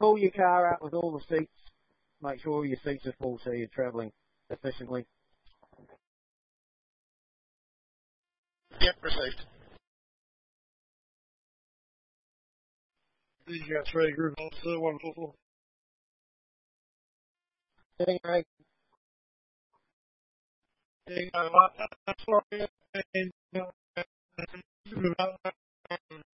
fill your car up with all the seats. Make sure your seats are full so you're travelling efficiently. Yep, received. You got 3 group officer, 144. Sitting right. And